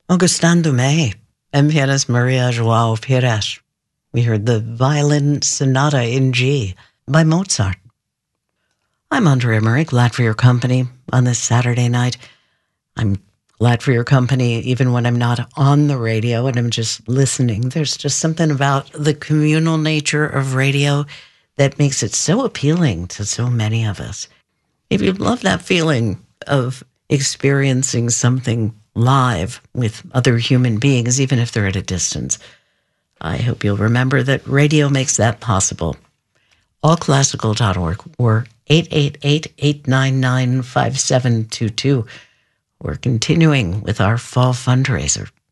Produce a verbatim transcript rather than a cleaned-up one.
Augustin Dumay and pianist Maria João Pires. We heard the Violin Sonata in G by Mozart. I'm Andrea Murray, glad for your company on this Saturday night. I'm glad for your company even when I'm not on the radio and I'm just listening. There's just something about the communal nature of radio that makes it so appealing to so many of us. If you love that feeling of experiencing something live with other human beings, even if they're at a distance, I hope you'll remember that radio makes that possible. all classical dot org or eight eight eight, eight nine nine, five seven two two. We're continuing with our fall fundraiser.